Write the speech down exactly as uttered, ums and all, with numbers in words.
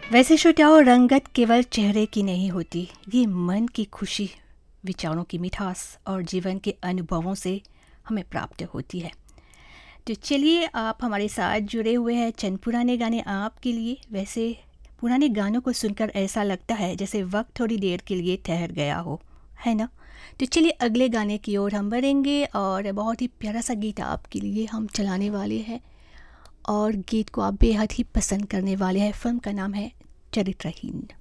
वैसे श्रोताओं, रंगत केवल चेहरे की नहीं होती, ये मन की खुशी, विचारों की मिठास और जीवन के अनुभवों से हमें प्राप्त होती है। तो चलिए, आप हमारे साथ जुड़े हुए हैं चंद पुराने गाने आपके लिए। वैसे पुराने गानों को सुनकर ऐसा लगता है जैसे वक्त थोड़ी देर के लिए ठहर गया हो, है ना? तो चलिए अगले गाने की ओर हम बढ़ेंगे और बहुत ही प्यारा सा गीत आपके लिए हम चलाने वाले हैं और गीत को आप बेहद ही पसंद करने वाले हैं। फिल्म का नाम है चरित्रहीन।